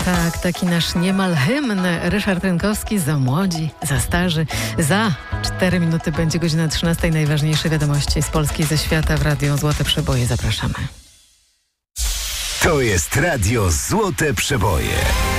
Tak, taki nasz niemal hymn. Ryszard Rynkowski, za młodzi, za starzy. Za 4 minuty będzie godzina 13. Najważniejsze wiadomości z Polski i ze świata w Radiu Złote Przeboje. Zapraszamy. To jest Radio Złote Przeboje.